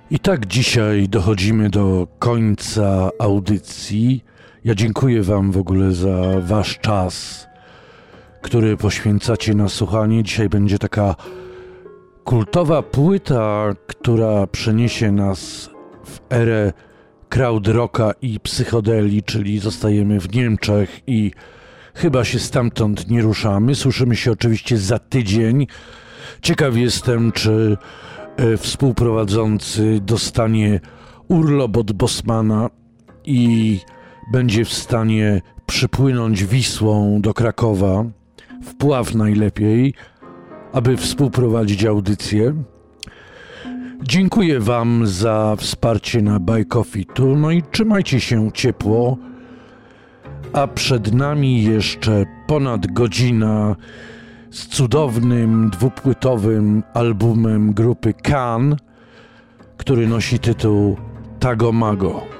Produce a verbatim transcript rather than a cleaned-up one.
I tak dzisiaj dochodzimy do końca audycji. Ja dziękuję Wam w ogóle za Wasz czas, który poświęcacie na słuchanie. Dzisiaj będzie taka kultowa płyta, która przeniesie nas w erę krautrocka i psychodelii, czyli zostajemy w Niemczech i chyba się stamtąd nie ruszamy. Słyszymy się oczywiście za tydzień. Ciekaw jestem, czy współprowadzący dostanie urlop od Bosmana i będzie w stanie przypłynąć Wisłą do Krakowa, wpław najlepiej, aby współprowadzić audycję. Dziękuję Wam za wsparcie na Buy Coffee Tu, no i trzymajcie się ciepło, a przed nami jeszcze ponad godzina z cudownym dwupłytowym albumem grupy Can, który nosi tytuł Tago Mago.